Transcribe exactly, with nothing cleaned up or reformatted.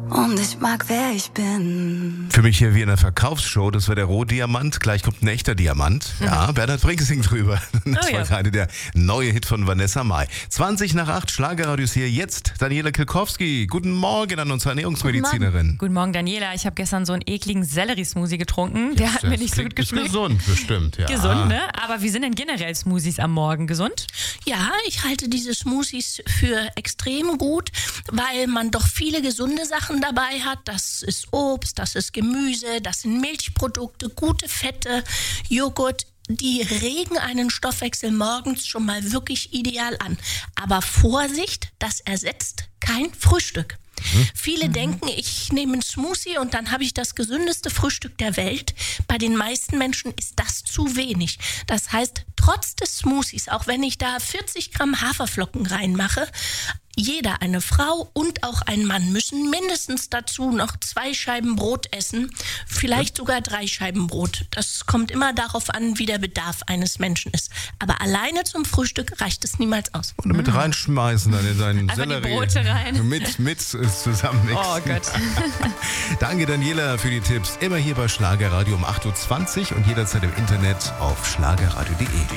Und ich mag, wer ich bin. Für mich hier wie in einer Verkaufsshow, das war der Rohdiamant, gleich kommt ein echter Diamant. Ja, Bernhard Brink singt drüber. Das Oh, war ja. gerade der neue Hit von Vanessa Mai. zwanzig nach acht, Schlagerradios hier jetzt. Daniela Kilkowski, guten Morgen an unsere Ernährungsmedizinerin. Guten Morgen, Daniela. Ich habe gestern so einen ekligen Sellerie-Smoothie getrunken. Der hat Das mir nicht so klingt- gut Ist geschmeckt. gesund, bestimmt, ja. Gesund, ne? Aber wie sind denn generell Smoothies am Morgen? Gesund? Ja, ich halte diese Smoothies für extrem gut, weil man doch viele gesunde Sachen dabei hat. Das ist Obst, das ist Gemüse, das sind Milchprodukte, gute Fette, Joghurt. Die regen einen Stoffwechsel morgens schon mal wirklich ideal an. Aber Vorsicht, das ersetzt kein Frühstück. Viele denken, ich nehme einen Smoothie und dann habe ich das gesündeste Frühstück der Welt. Bei den meisten Menschen ist das zu wenig. Das heißt, trotz des Smoothies, auch wenn ich da vierzig Gramm Haferflocken reinmache, jeder, eine Frau und auch ein Mann, müssen mindestens dazu noch zwei Scheiben Brot essen, vielleicht sogar drei Scheiben Brot. Das kommt immer darauf an, wie der Bedarf eines Menschen ist. Aber alleine zum Frühstück reicht es niemals aus. Und mit reinschmeißen dann in seinen Einfach die Sellerie. Brote rein. Mit, mit zusammenmixen. Oh Gott. Danke Daniela für die Tipps. Immer hier bei Schlagerradio um acht Uhr zwanzig und jederzeit im Internet auf schlagerradio punkt de.